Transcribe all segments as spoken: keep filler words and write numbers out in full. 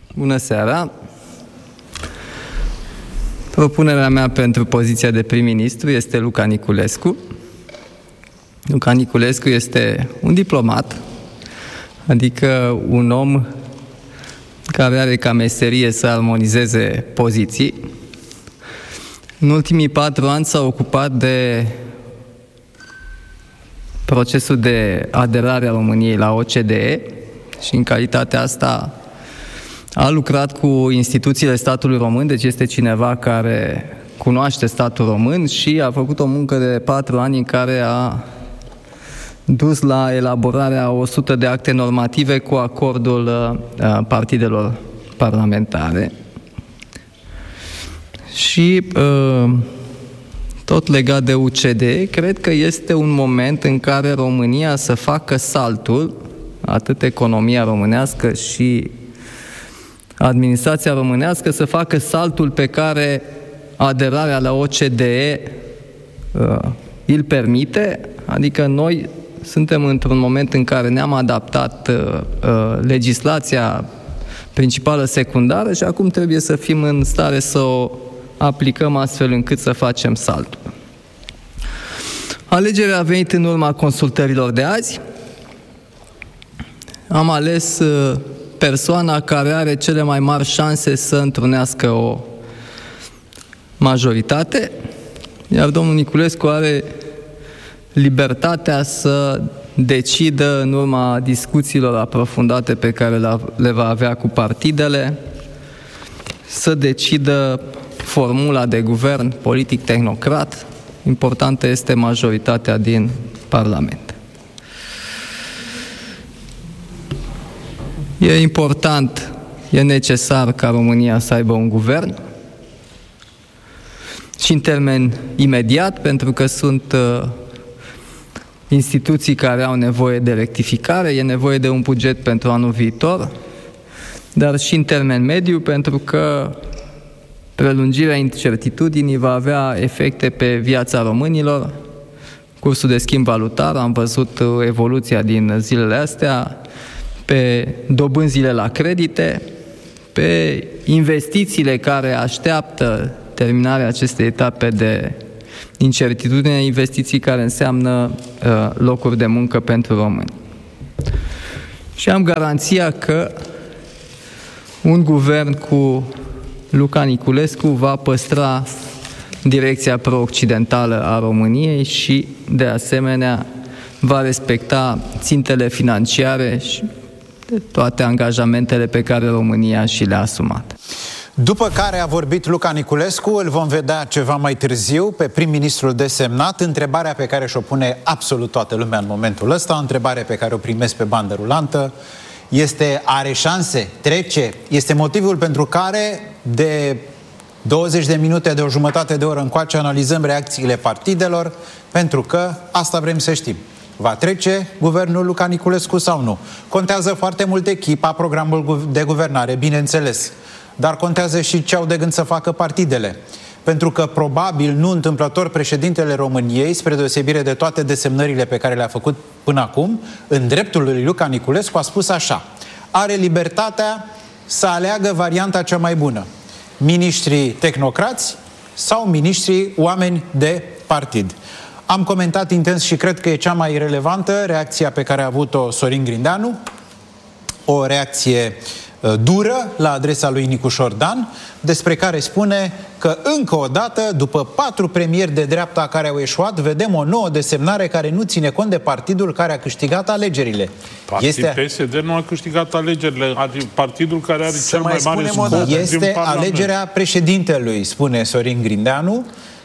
Bună seara! Propunerea mea pentru poziția de prim-ministru este Luca Niculescu. Luca Niculescu este un diplomat, adică un om care are ca meserie să armonizeze poziții. În ultimii patru ani s-a ocupat de procesul de aderare a României la O C D E și în calitatea asta a lucrat cu instituțiile statului român, deci este cineva care cunoaște statul român și a făcut o muncă de patru ani în care a dus la elaborarea a o sută de acte normative cu acordul uh, partidelor parlamentare. Și uh, tot legat de U C D E, cred că este un moment în care România să facă saltul, atât economia românească și administrația românească, să facă saltul pe care aderarea la O C D E uh, îl permite, adică noi suntem într-un moment în care ne-am adaptat uh, uh, legislația principală secundară și acum trebuie să fim în stare să o aplicăm astfel încât să facem saltul. Alegerea a venit în urma consultărilor de azi. Am ales uh, persoana care are cele mai mari șanse să întrunească o majoritate, iar domnul Niculescu are libertatea să decidă în urma discuțiilor aprofundate pe care le va avea cu partidele, să decidă formula de guvern politic tehnocrat. Importantă este majoritatea din Parlament. E important, e necesar ca România să aibă un guvern și în termen imediat, pentru că sunt uh, instituții care au nevoie de rectificare, e nevoie de un buget pentru anul viitor, dar și în termen mediu, pentru că prelungirea incertitudinii va avea efecte pe viața românilor. Cursul de schimb valutar, am văzut evoluția din zilele astea, pe dobânzile la credite, pe investițiile care așteaptă terminarea acestei etape de incertitudine, investiții care înseamnă uh, locuri de muncă pentru români. Și am garanția că un guvern cu Luca Niculescu va păstra direcția pro-occidentală a României și, de asemenea, va respecta țintele financiare și toate angajamentele pe care România și le-a asumat. După care a vorbit Luca Niculescu, îl vom vedea ceva mai târziu pe prim-ministrul desemnat. Întrebarea pe care și-o pune absolut toată lumea în momentul ăsta, o întrebare pe care o primesc pe bandă rulantă, este: are șanse? Trece? Este motivul pentru care de douăzeci de minute, de o jumătate de oră încoace analizăm reacțiile partidelor, pentru că asta vrem să știm. Va trece guvernul Luca Niculescu sau nu? Contează foarte mult echipa, programul de guvernare, bineînțeles. Dar contează și ce au de gând să facă partidele. Pentru că, probabil, nu întâmplător, președintele României, spre deosebire de toate desemnările pe care le-a făcut până acum, în dreptul lui Luca Niculescu a spus așa: are libertatea să aleagă varianta cea mai bună. Miniștrii tehnocrați sau miniștrii oameni de partid. Am comentat intens și cred că e cea mai relevantă reacția pe care a avut-o Sorin Grindeanu, o reacție uh, dură la adresa lui Nicușor Dan, despre care spune că încă o dată, după patru premieri de dreapta care au eșuat, vedem o nouă desemnare care nu ține cont de partidul care a câștigat alegerile. Este... P S D nu a câștigat alegerile, partidul care are cel mai, mai mare scop. Este alegerea președintelui, spune Sorin Grindeanu,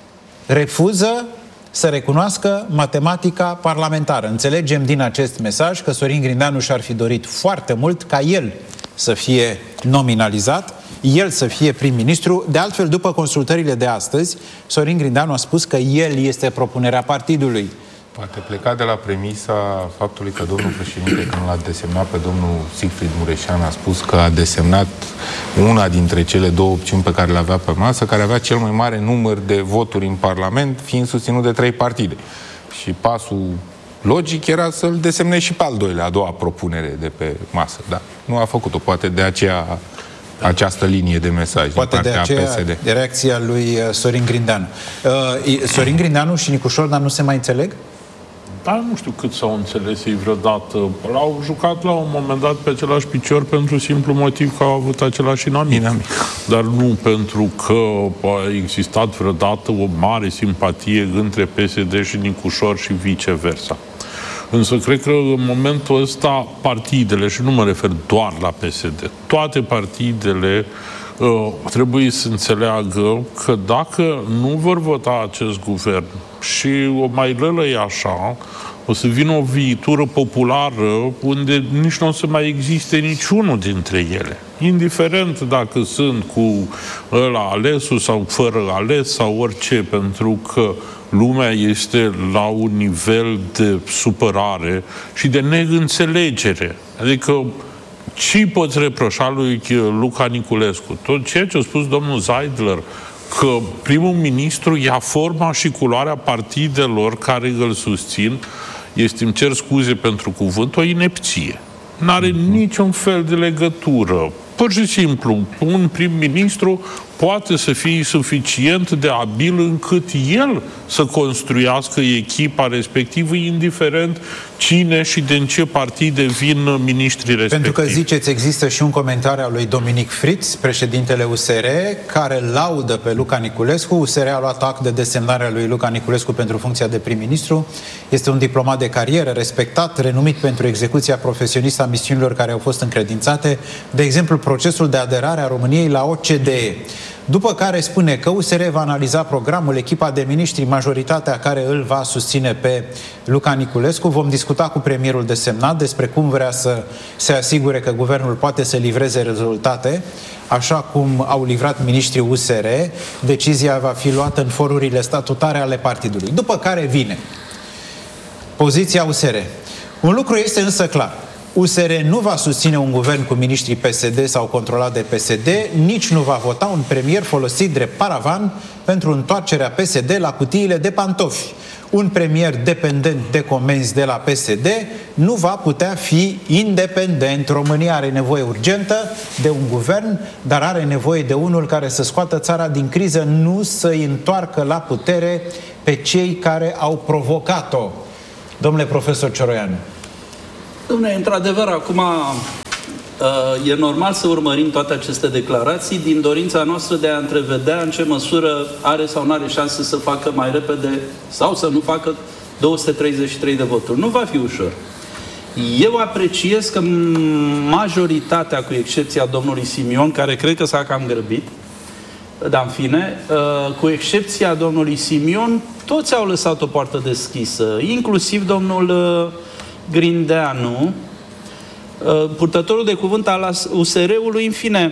refuză să recunoască matematica parlamentară. Înțelegem din acest mesaj că Sorin Grindeanu și-ar fi dorit foarte mult ca el să fie nominalizat, el să fie prim-ministru. De altfel, după consultările de astăzi, Sorin Grindeanu a spus că el este propunerea partidului. Poate pleca de la premisa faptului că domnul președinte, când l-a desemnat pe domnul Siegfried Mureșan, a spus că a desemnat una dintre cele două opțiuni pe care le avea pe masă, care avea cel mai mare număr de voturi în Parlament, fiind susținut de trei partide. Și pasul logic era să-l desemne și pe al doilea, a doua propunere de pe masă. Da, nu a făcut-o, poate de aceea această linie de mesaj. Poate din partea de aceea P S D. reacția lui Sorin Grindeanu. Uh, Sorin Grindeanu și Nicușor Dan nu se mai înțeleg? Dar nu știu cât s-au înțeles ei vreodată. L-au jucat la un moment dat pe același picior pentru simplu motiv că au avut același inamic. inamic. Dar nu pentru că a existat vreodată o mare simpatie între P S D și Nicușor și viceversa. Însă cred că în momentul ăsta partidele, și nu mă refer doar la P S D, toate partidele uh, trebuie să înțeleagă că dacă nu vor vota acest guvern și o mai lălăi așa, o să vină o viitură populară unde nici nu o să mai existe niciunul dintre ele. Indiferent dacă sunt cu ăla alesul sau fără ales sau orice, pentru că lumea este la un nivel de supărare și de neînțelegere. Adică ce poți reproșa lui Luca Niculescu? Tot ceea ce a spus domnul Zeidler, că primul ministru ia forma și culoarea partidelor care îl susțin, este, îmi cer scuze pentru cuvânt, o inepție. N-are uh-huh. niciun fel de legătură. Pur și simplu, un prim-ministru poate să fie suficient de abil încât el să construiască echipa respectivă, indiferent cine și din ce partide vin miniștrii respectivi. Pentru că ziceți, există și un comentariu al lui Dominic Fritz, președintele U S R, care laudă pe Luca Niculescu. U S R a luat act de desemnarea lui Luca Niculescu pentru funcția de prim-ministru. Este un diplomat de carieră, respectat, renumit pentru execuția profesionistă a misiunilor care au fost încredințate, de exemplu, procesul de aderare a României la O C D E. După care spune că U S R va analiza programul, echipa de miniștri, majoritatea care îl va susține pe Luca Niculescu. Vom discuta cu premierul desemnat despre cum vrea să se asigure că guvernul poate să livreze rezultate, așa cum au livrat miniștrii U S R. Decizia va fi luată în forurile statutare ale partidului. După care vine poziția U S R. Un lucru este însă clar. U S R nu va susține un guvern cu miniștrii P S D sau controlat de P S D, nici nu va vota un premier folosit drept paravan pentru întoarcerea P S D la cutiile de pantofi. Un premier dependent de comenzi de la P S D nu va putea fi independent. România are nevoie urgentă de un guvern, dar are nevoie de unul care să scoată țara din criză, nu să-i întoarcă la putere pe cei care au provocat-o. Domnule profesor Cioroianu. Dom'le, într-adevăr, acum e normal să urmărim toate aceste declarații din dorința noastră de a întrevedea în ce măsură are sau nu are șanse să facă mai repede sau să nu facă două sute treizeci și trei de voturi. Nu va fi ușor. Eu apreciez că majoritatea, cu excepția domnului Simion, care cred că s-a cam grăbit, dar în fine, cu excepția domnului Simion, toți au lăsat o poartă deschisă, inclusiv domnul Grindeanu, purtătorul de cuvânt al U S R-ului. În fine,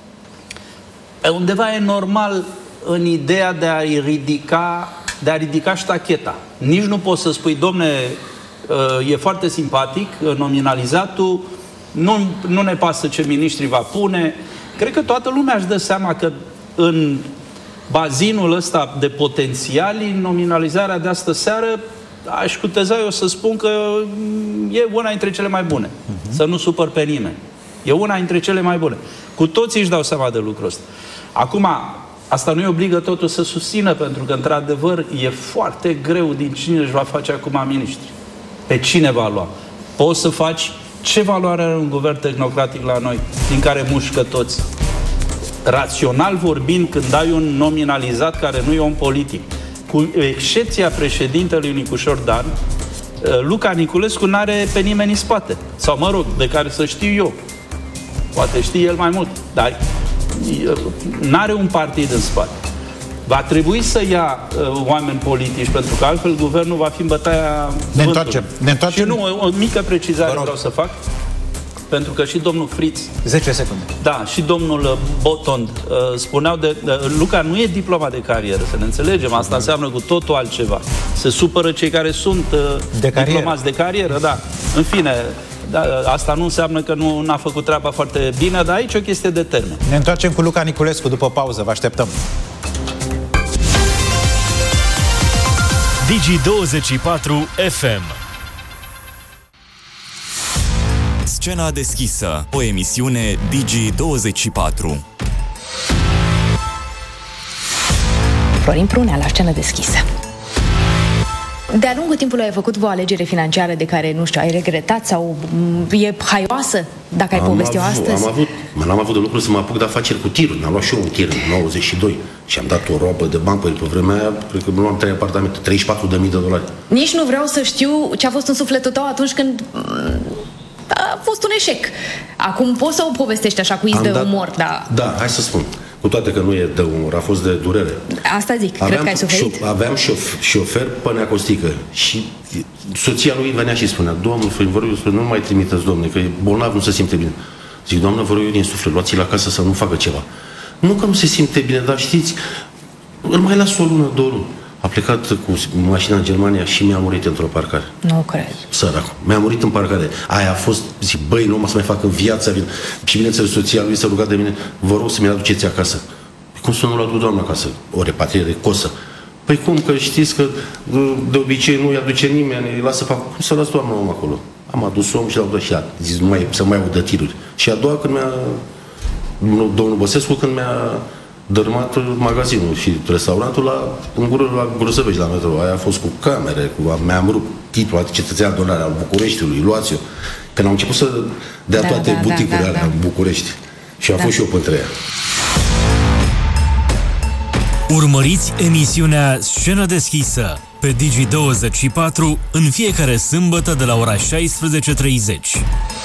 undeva e normal în ideea de a ridica, de a ridica ștacheta. Nici nu poți să spui, domne, e foarte simpatic nominalizatul, nu, nu ne pasă ce miniștri va pune. Cred că toată lumea își dă seama că în bazinul ăsta de potențiali, nominalizarea de astă seară, aș cuteza eu să spun că e una dintre cele mai bune. Uh-huh. Să nu supăr pe nimeni. E una dintre cele mai bune. Cu toții își dau seama de lucrul ăsta. Acum, asta nu-i obligă totul să susțină, pentru că, într-adevăr, e foarte greu din cine își va face acum miniștri. Pe cine va lua? Poți să faci ce valoare are un guvern tehnocratic la noi, din care mușcă toți? Rațional vorbind, când ai un nominalizat care nu e om politic, cu excepția președintelui Nicușor Dan, Luca Niculescu n-are pe nimeni în spate. Sau, mă rog, de care să știu eu. Poate știe el mai mult. Dar n-are un partid în spate. Va trebui să ia uh, oameni politici, pentru că altfel guvernul va fi în bătaia Ne întoarcem. Ne întoarcem. Și nu, o, o mică precizare vreau să fac. Pentru că și domnul Fritz... zece secunde. Da, și domnul Botond uh, spuneau de... Uh, Luca nu e diplomat de carieră, să ne înțelegem. Asta înseamnă cu totul altceva. Se supără cei care sunt uh, de diplomați de carieră, da. În fine, da, asta nu înseamnă că nu n-a făcut treaba foarte bine, dar aici e o chestie de termen. Ne întoarcem cu Luca Niculescu după pauză. Vă așteptăm. Digi douăzeci și patru F M. Scena deschisă, o emisiune Digi douăzeci și patru. Florin Prunea la Scenă deschisă. De-a lungul timpului ai făcut o alegere financiară de care, nu știu, ai regretat sau e haioasă, dacă ai povesti-o astăzi? Am avut, n-am avut de lucru să mă apuc de afaceri cu tiruri. Mi-am luat și eu un tir în nouăzeci și doi și am dat o robă de bani pe vremea aia, cred că mi luam trei apartamente, treizeci și patru de mii de dolari. Nici nu vreau să știu ce a fost în sufletul tău atunci când a fost un eșec. Acum poți să o povestești așa cu iz de dat, umor, dar... Da, hai să spun. Cu toate că nu e de umor, a fost de durere. Asta zic, aveam, cred că ai suferit. Șo- aveam șof- șofer pe Neacostică și soția lui venea și spunea: domnul, vă rog, nu mai trimiteți, domnule, că e bolnav, nu se simte bine. Zic: doamnă, vă rog eu din suflet, luați-l acasă să nu facă ceva. Nu că nu se simte bine, dar știți, îl mai las o lună, două luni. A plecat cu mașina în Germania și mi-a murit într-o parcare. Nu cred. Săracu. Mi-a murit în parcare. Aia a fost, zic, băi, nu mă să mai fac în viața. Și bineînțeles, soția lui s-a rugat de mine: vă rog să mi-l aduceți acasă. Cum să nu-l aduc, doamna, acasă? O repatriere cosă. Păi cum, că știți că de obicei nu-i aduce nimeni, îi lasă pe acolo. Cum să las doamna om acolo? Am adus om și l-au dat și ea. Zis, nu mai, să mai audă tiruri. Și a doua, când mi-a, domnul Băsescu, când mi-a dărâmat magazinul și restaurantul la, în gură la Grosăvești, la metrou. Aia a fost cu camere, cu, mi-am rupt titlul de cetățean de onoare al Bucureștiului, luați-o. Când au început să dea da, toate da, buticurile da, da, alea da. în București. Și am da. fost și eu printre ea. Urmăriți emisiunea Scenă deschisă pe Digi douăzeci și patru în fiecare sâmbătă de la ora șaisprezece și treizeci.